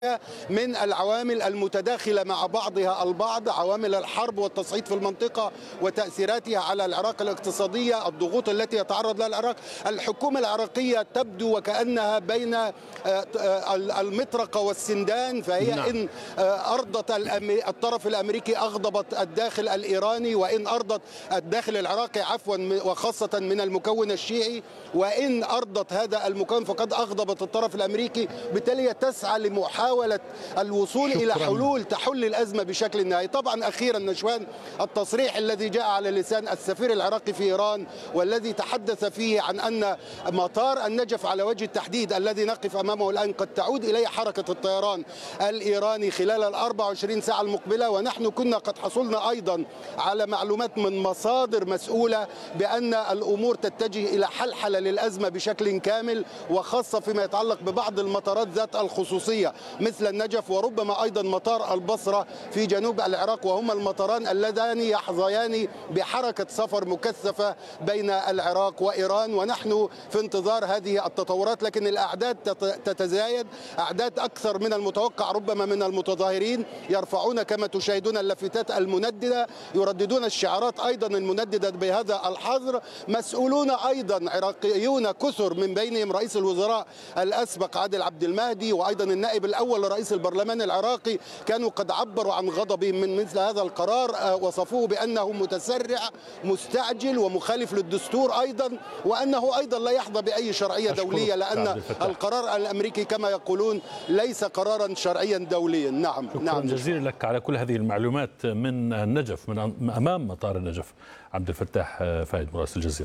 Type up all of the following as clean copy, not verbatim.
من العوامل المتداخلة مع بعضها البعض، عوامل الحرب والتصعيد في المنطقة وتأثيراتها على العراق الاقتصادية، الضغوط التي يتعرض لها العراق. الحكومة العراقية تبدو وكأنها بين المطرقة والسندان، فهي إن أرضت الطرف الأمريكي أغضبت الداخل الإيراني، وإن أرضت الداخل العراقي عفوا وخاصة من المكون الشيعي، وإن أرضت هذا المكون فقد أغضبت الطرف الأمريكي. بالتالي تسعى لمحاولة الوصول إلى حلول تحل الأزمة بشكل نهائي. طبعا أخيرا نشوان، التصريح الذي جاء على لسان السفير العراقي في إيران والذي تحدث فيه عن أن مطار النجف على وجه التحديد الذي نقف أمامه الآن قد تعود إليه حركة الطيران الإيراني خلال 24 ساعة المقبلة. ونحن كنا قد حصلنا أيضا على معلومات من مصادر مسؤولة بأن الأمور تتجه إلى حلحلة للأزمة بشكل كامل، وخاصة فيما يتعلق ببعض المطارات ذات الخصوصية مثل النجف وربما أيضا مطار البصرة في جنوب العراق، وهما المطاران اللذان يحظيان بحركة سفر مكثفة بين العراق وإيران. ونحن في انتظار هذه التطورات، لكن الأعداد تتزايد، أعداد أكثر من المتوقع ربما من المتظاهرين، يرفعون كما تشاهدون اللافتات المنددة، يرددون الشعارات أيضا المنددة بهذا الحظر. مسؤولون أيضا عراقيون كثر من بينهم رئيس الوزراء الأسبق عادل عبد المهدي وأيضا النائب الأول لرئيس البرلمان العراقي كانوا قد عبروا عن غضبهم من مثل هذا القرار، وصفوه بأنه متسرع مستعجل ومخالف للدستور أيضا، وأنه أيضا لا يحظى بأي شرعية دولية، لأن القرار الأمريكي كما يقولون ليس قرارا شرعيا دوليا. نعم. شكرا جزيلا لك على كل هذه المعلومات من النجف، من أمام مطار النجف. عبد الفتاح فايد، مراسل الجزيرة.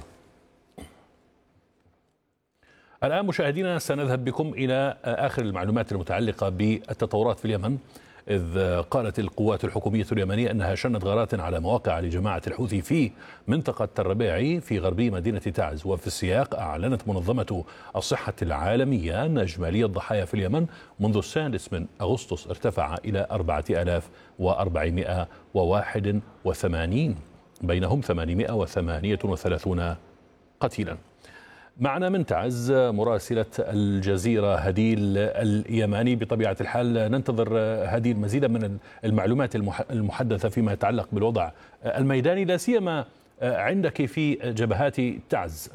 الآن مشاهدينا سنذهب بكم إلى آخر المعلومات المتعلقة بالتطورات في اليمن، إذ قالت القوات الحكومية اليمنية أنها شنت غارات على مواقع لجماعة الحوثي في منطقة الرباعي في غربي مدينة تعز. وفي السياق أعلنت منظمة الصحة العالمية أن إجمالي الضحايا في اليمن منذ السادس من أغسطس ارتفع إلى 4481، بينهم 838 قتيلا. معنا من تعز مراسلة الجزيرة هديل اليماني. بطبيعة الحال ننتظر هديل مزيدا من المعلومات المحدثة فيما يتعلق بالوضع الميداني، لا سيما عندك في جبهات تعز.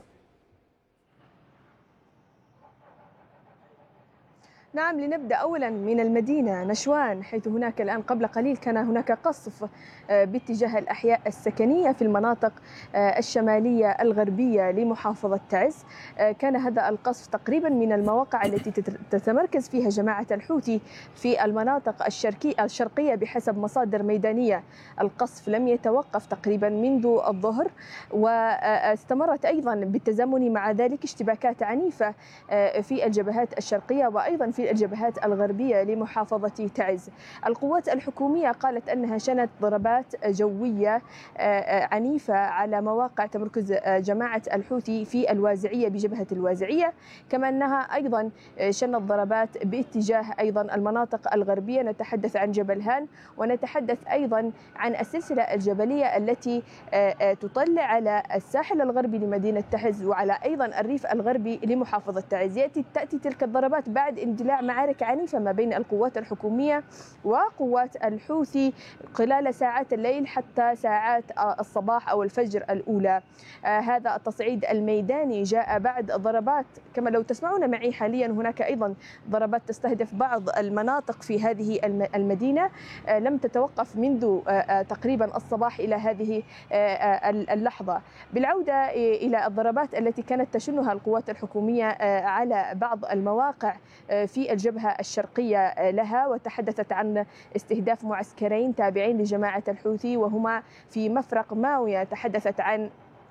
نعم، لنبدأ أولا من المدينة نشوان، حيث هناك الآن قبل قليل كان هناك قصف باتجاه الأحياء السكنية في المناطق الشمالية الغربية لمحافظة تعز. كان هذا القصف تقريبا من المواقع التي تتمركز فيها جماعة الحوثي في المناطق الشرقية بحسب مصادر ميدانية. القصف لم يتوقف تقريبا منذ الظهر، واستمرت أيضا بالتزامن مع ذلك اشتباكات عنيفة في الجبهات الشرقية وأيضا في الجبهات الغربية لمحافظة تعز. القوات الحكومية قالت أنها شنت ضربات جوية عنيفة على مواقع تمركز جماعة الحوثي في الوازعية بجبهة الوازعية، كما أنها أيضا شنت ضربات باتجاه أيضا المناطق الغربية. نتحدث عن جبل هان، ونتحدث أيضا عن السلسلة الجبلية التي تطلع على الساحل الغربي لمدينة تعز وعلى أيضا الريف الغربي لمحافظة تعز. تأتي تلك الضربات بعد اندلاع معارك عنيفة ما بين القوات الحكومية وقوات الحوثي خلال ساعات الليل حتى ساعات الصباح أو الفجر الأولى. هذا التصعيد الميداني جاء بعد ضربات، كما لو تسمعون معي حاليا هناك أيضا ضربات تستهدف بعض المناطق في هذه المدينة لم تتوقف منذ تقريبا الصباح إلى هذه اللحظة. بالعودة إلى الضربات التي كانت تشنها القوات الحكومية على بعض المواقع في الجبهة الشرقية لها، وتحدثت عن استهداف معسكرين تابعين لجماعة الحوثي وهما في مفرق ماوية. تحدثت عن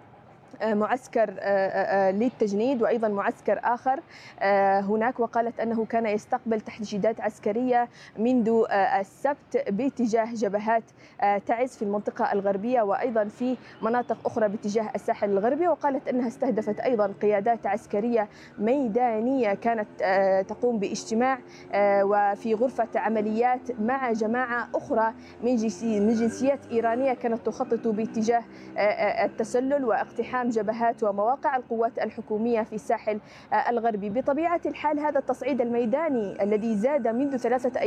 معسكر للتجنيد وأيضا معسكر آخر هناك، وقالت أنه كان يستقبل تحشيدات عسكرية منذ السبت باتجاه جبهات تعز في المنطقة الغربية وأيضا في مناطق أخرى باتجاه الساحل الغربي. وقالت أنها استهدفت أيضا قيادات عسكرية ميدانية كانت تقوم باجتماع وفي غرفة عمليات مع جماعة أخرى من جنسيات إيرانية كانت تخطط باتجاه التسلل واقتحام جبهات ومواقع القوات الحكومية في الساحل الغربي. بطبيعة الحال هذا التصعيد الميداني الذي زاد منذ 3 أيام